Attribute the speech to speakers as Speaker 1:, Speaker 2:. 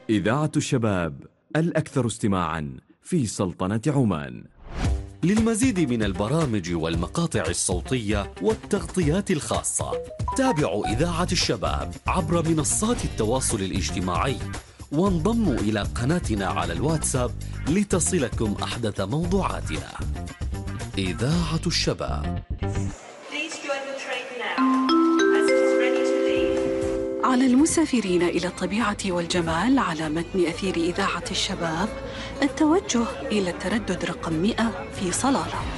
Speaker 1: إذاعة الشباب الأكثر استماعاً في سلطنة عمان.
Speaker 2: للمزيد من البرامج والمقاطع الصوتية والتغطيات الخاصة تابعوا إذاعة الشباب عبر منصات التواصل الاجتماعي، وانضموا إلى قناتنا على الواتساب لتصلكم أحدث موضوعاتنا. إذاعة الشباب.
Speaker 3: على المسافرين إلى الطبيعة والجمال على متن أثير إذاعة الشباب التوجه إلى التردد رقم 100 في صلالة.